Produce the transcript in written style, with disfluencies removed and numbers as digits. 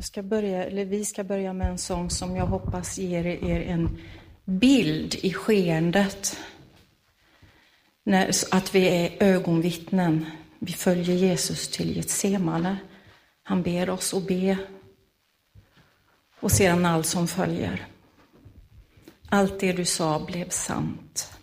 Vi ska börja med en sång som jag hoppas ger er en bild i skeendet. Att vi är ögonvittnen. Vi följer Jesus till Getsemane. Han ber oss att be. Och sedan allt som följer. Allt det du sa blev sant.